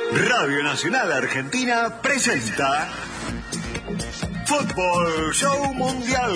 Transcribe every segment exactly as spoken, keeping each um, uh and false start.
Radio Nacional Argentina presenta Fútbol Show Mundial.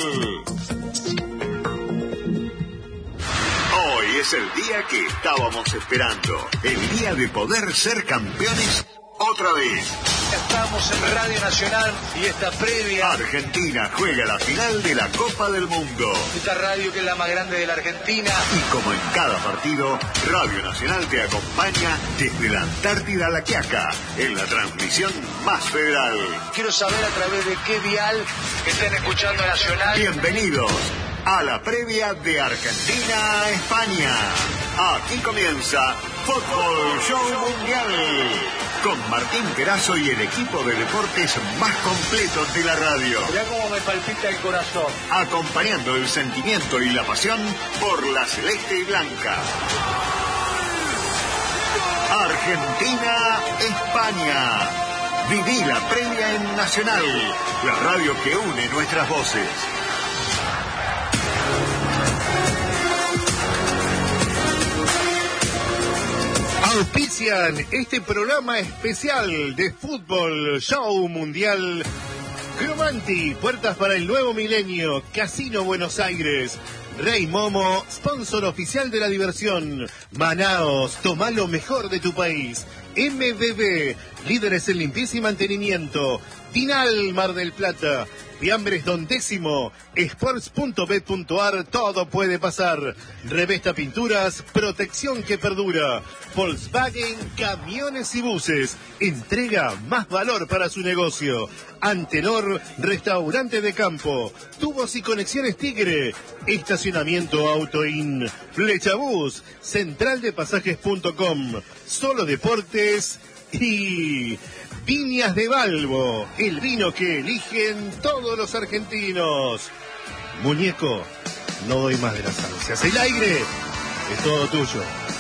Hoy es el día que estábamos esperando, el día de poder ser campeones otra vez. Estamos en Radio Nacional y esta previa. Argentina juega la final de la Copa del Mundo. Esta radio que es la más grande de la Argentina. Y como en cada partido, Radio Nacional te acompaña desde la Antártida a La Quiaca, en la transmisión más federal. Quiero saber a través de qué dial estén escuchando Nacional. Bienvenidos a la previa de Argentina a España. Aquí comienza Fútbol Show Mundial, con Martín Perazo y el equipo de deportes más completos de la radio. Mirá cómo me palpita el corazón. Acompañando el sentimiento y la pasión por la celeste y blanca. Argentina-España. Viví la previa en Nacional, la radio que une nuestras voces. Auspician este programa especial de Fútbol Show Mundial. Cromanti, puertas para el nuevo milenio. Casino Buenos Aires. Rey Momo, sponsor oficial de la diversión. Manaos, toma lo mejor de tu país. M B B, líderes en limpieza y mantenimiento. Tinal, Mar del Plata. Fiambres Don Décimo, sports punto bet punto ar, todo puede pasar. Revesta Pinturas, protección que perdura. Volkswagen, camiones y buses, entrega más valor para su negocio. Antenor, restaurante de campo. Tubos y conexiones Tigre. Estacionamiento Autoin. Flechabús, central de pasajes punto com. Solo Deportes y Viñas de Balbo, el vino que eligen todos los argentinos. Muñeco, no doy más de las ansias. El aire es todo tuyo.